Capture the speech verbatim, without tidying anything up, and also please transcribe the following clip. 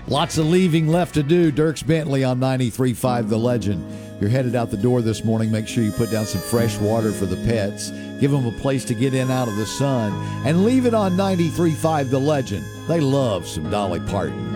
Lots of leaving left to do. Dierks Bentley on ninety-three point five The Legend. You're headed out the door this morning. Make sure you put down some fresh water for the pets. Give them a place to get in out of the sun. And leave it on ninety-three point five The Legend. They love some Dolly Parton.